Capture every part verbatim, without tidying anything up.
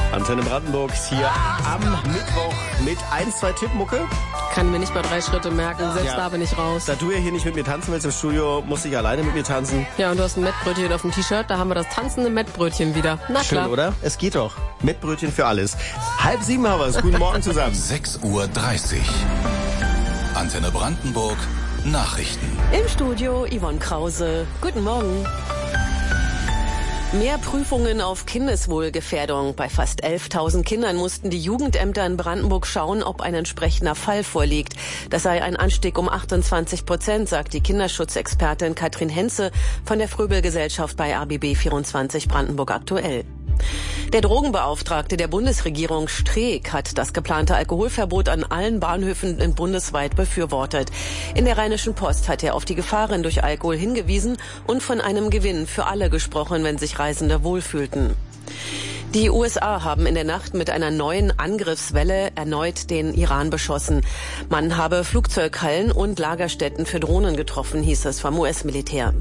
Antenne Brandenburg ist hier am Mittwoch mit ein, zwei Tippmucke. Kann mir nicht mal drei Schritte merken, selbst Ja. da bin ich raus. Da du ja hier nicht mit mir tanzen willst im Studio, musst ich alleine mit mir tanzen. Ja, und du hast ein Mettbrötchen auf dem T-Shirt, da haben wir das tanzende Mettbrötchen wieder. Na Schön, klar. oder? Es geht doch. Mettbrötchen für alles. Halb sieben haben wir es. Guten Morgen zusammen. sechs Uhr dreißig. Antenne Brandenburg. Nachrichten. Im Studio Yvonne Krause. Guten Morgen. Mehr Prüfungen auf Kindeswohlgefährdung. Bei fast elftausend Kindern mussten die Jugendämter in Brandenburg schauen, ob ein entsprechender Fall vorliegt. Das sei ein Anstieg um achtundzwanzig Prozent, sagt die Kinderschutzexpertin Katrin Henze von der Fröbel-Gesellschaft bei R B B vierundzwanzig Brandenburg aktuell. Der Drogenbeauftragte der Bundesregierung Streeck hat das geplante Alkoholverbot an allen Bahnhöfen in bundesweit befürwortet. In der Rheinischen Post hat er auf die Gefahren durch Alkohol hingewiesen und von einem Gewinn für alle gesprochen, wenn sich Reisende wohlfühlten. Die U S A haben in der Nacht mit einer neuen Angriffswelle erneut den Iran beschossen. Man habe Flugzeughallen und Lagerstätten für Drohnen getroffen, hieß es vom U S-Militär.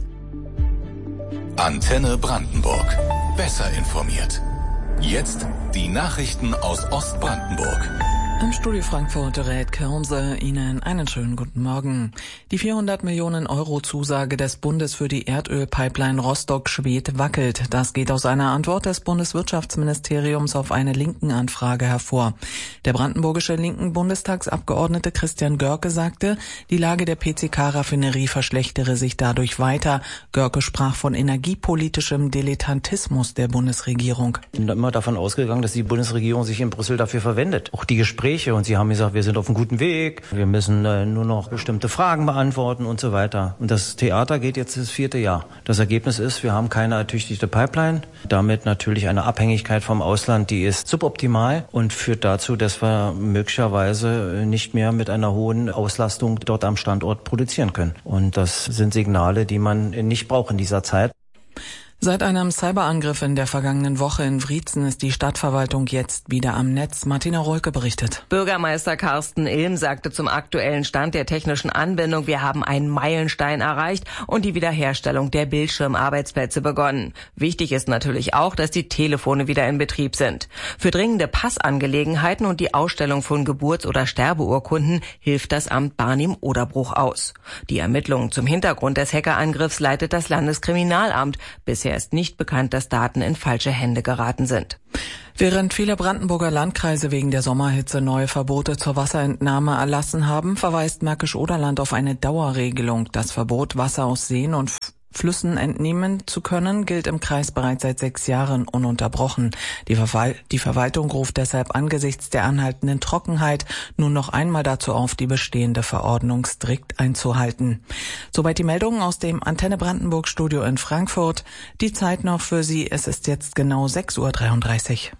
Antenne Brandenburg. Besser informiert. Jetzt die Nachrichten aus Ostbrandenburg. Im Studio Frankfurt rät Kirmse Ihnen einen schönen guten Morgen. Die vierhundert Millionen Euro Zusage des Bundes für die Erdölpipeline Rostock-Schwedt wackelt. Das geht aus einer Antwort des Bundeswirtschaftsministeriums auf eine Linken-Anfrage hervor. Der brandenburgische linken Bundestagsabgeordnete Christian Görke sagte, die Lage der P C K-Raffinerie verschlechtere sich dadurch weiter. Görke sprach von energiepolitischem Dilettantismus der Bundesregierung. Ich bin immer davon ausgegangen, dass die Bundesregierung sich in Brüssel dafür verwendet. Auch die Gespräche. Und sie haben gesagt, wir sind auf einem guten Weg, wir müssen äh, nur noch bestimmte Fragen beantworten und so weiter. Und das Theater geht jetzt das vierte Jahr. Das Ergebnis ist, wir haben keine ertüchtigte Pipeline, damit natürlich eine Abhängigkeit vom Ausland, die ist suboptimal und führt dazu, dass wir möglicherweise nicht mehr mit einer hohen Auslastung dort am Standort produzieren können. Und das sind Signale, die man nicht braucht in dieser Zeit. Seit einem Cyberangriff in der vergangenen Woche in Wriezen ist die Stadtverwaltung jetzt wieder am Netz. Martina Rolke berichtet. Bürgermeister Carsten Ilm sagte zum aktuellen Stand der technischen Anbindung, wir haben einen Meilenstein erreicht und die Wiederherstellung der Bildschirmarbeitsplätze begonnen. Wichtig ist natürlich auch, dass die Telefone wieder in Betrieb sind. Für dringende Passangelegenheiten und die Ausstellung von Geburts- oder Sterbeurkunden hilft das Amt Barnim-Oderbruch aus. Die Ermittlungen zum Hintergrund des Hackerangriffs leitet das Landeskriminalamt. Bisher ist nicht bekannt, dass Daten in falsche Hände geraten sind. Während viele Brandenburger Landkreise wegen der Sommerhitze neue Verbote zur Wasserentnahme erlassen haben, verweist Märkisch-Oderland auf eine Dauerregelung. Das Verbot, Wasser aus Seen und Flüssen entnehmen zu können, gilt im Kreis bereits seit sechs Jahren ununterbrochen. Die, Verwal- die Verwaltung ruft deshalb angesichts der anhaltenden Trockenheit nun noch einmal dazu auf, die bestehende Verordnung strikt einzuhalten. Soweit die Meldungen aus dem Antenne Brandenburg Studio in Frankfurt. Die Zeit noch für Sie, es ist jetzt genau sechs Uhr dreiunddreißig.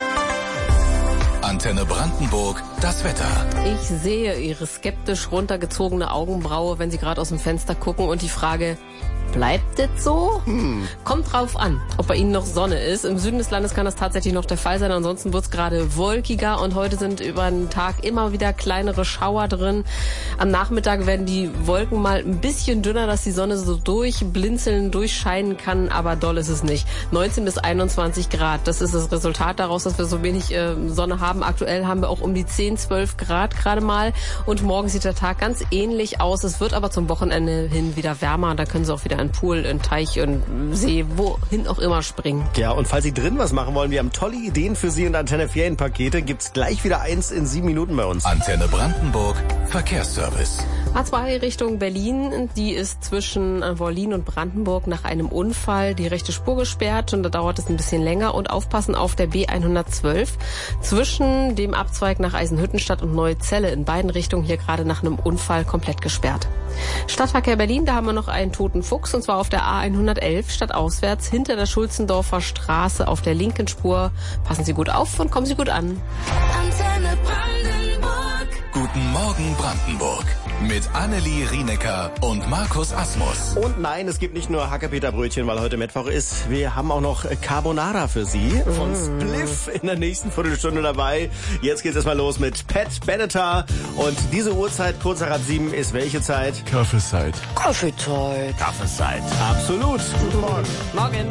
Antenne Brandenburg, das Wetter. Ich sehe Ihre skeptisch runtergezogene Augenbraue, wenn Sie gerade aus dem Fenster gucken und die Frage, bleibt das so? Hm. Kommt drauf an, ob bei Ihnen noch Sonne ist. Im Süden des Landes kann das tatsächlich noch der Fall sein. Ansonsten wird es gerade wolkiger und heute sind über den Tag immer wieder kleinere Schauer drin. Am Nachmittag werden die Wolken mal ein bisschen dünner, dass die Sonne so durchblinzeln, durchscheinen kann, aber doll ist es nicht. neunzehn bis einundzwanzig Grad, das ist das Resultat daraus, dass wir so wenig äh, Sonne haben. Aktuell haben wir auch um die zehn, zwölf Grad gerade mal und morgen sieht der Tag ganz ähnlich aus. Es wird aber zum Wochenende hin wieder wärmer und da können Sie auch wieder in Pool, in Teich und See, wohin auch immer springen. Ja, und falls Sie drin was machen wollen, wir haben tolle Ideen für Sie und Antenne Ferienpakete. Gibt's gleich wieder eins in sieben Minuten bei uns. Antenne Brandenburg, Verkehrsservice. A zwei Richtung Berlin, die ist zwischen Wollin und Brandenburg nach einem Unfall die rechte Spur gesperrt und da dauert es ein bisschen länger. Und aufpassen auf der B hundertzwölf zwischen dem Abzweig nach Eisenhüttenstadt und Neuzelle in beiden Richtungen hier gerade nach einem Unfall komplett gesperrt. Stadtverkehr Berlin, da haben wir noch einen toten Fuchs und zwar auf der A hundertelf stadtauswärts hinter der Schulzendorfer Straße auf der linken Spur. Passen Sie gut auf und kommen Sie gut an. Antenne Brandenburg. Guten Morgen Brandenburg. Mit Annelie Rienecker und Markus Asmus. Und nein, es gibt nicht nur Hackerpeterbrötchen, weil heute Mittwoch ist. Wir haben auch noch Carbonara für Sie von Spliff in der nächsten Viertelstunde dabei. Jetzt geht's erstmal los mit Pat Benatar. Und diese Uhrzeit, kurz nach halb sieben, ist welche Zeit? Kaffeezeit. Kaffeezeit. Kaffeezeit. Absolut. Guten Morgen. Morgen.